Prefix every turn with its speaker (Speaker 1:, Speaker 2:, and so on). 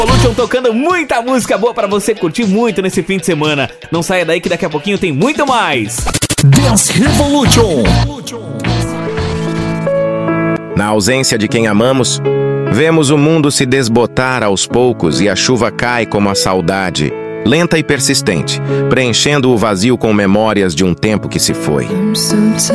Speaker 1: Revolution tocando muita música boa pra você curtir muito nesse fim de semana. Não saia daí que daqui a pouquinho tem muito mais.
Speaker 2: Dance Revolution.
Speaker 3: Na ausência de quem amamos, vemos o mundo se desbotar aos poucos e a chuva cai como a saudade, lenta e persistente, preenchendo o vazio com memórias de um tempo que se foi.